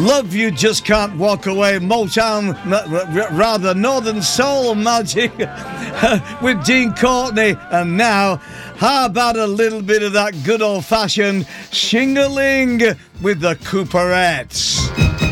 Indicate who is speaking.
Speaker 1: Love You Just Can't Walk Away, Motown, rather Northern Soul Magic with Dean Courtney. And now, how about a little bit of that good old-fashioned shingling with the Cooperettes?